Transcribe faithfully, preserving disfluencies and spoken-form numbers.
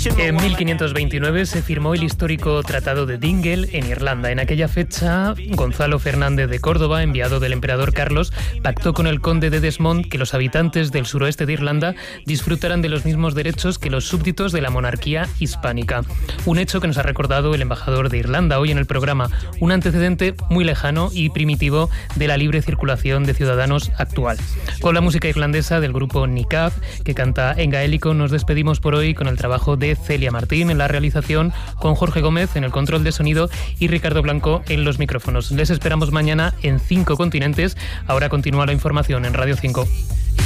En mil quinientos veintinueve se firmó el histórico Tratado de Dingle en Irlanda. En aquella fecha, Gonzalo Fernández de Córdoba, enviado del emperador Carlos, pactó con el conde de Desmond que los habitantes del suroeste de Irlanda disfrutaran de los mismos derechos que los súbditos de la monarquía hispánica. Un hecho que nos ha recordado el embajador de Irlanda hoy en el programa, un antecedente muy lejano y primitivo de la libre circulación de ciudadanos actual. Con la música irlandesa del grupo Nicab, que canta en gaélico, nos despedimos por hoy con el trabajo de Celia Martín en la realización, con Jorge Gómez en el control de sonido y Ricardo Blanco en los micrófonos. Les esperamos mañana en Cinco Continentes. Ahora continúa la información en Radio cinco.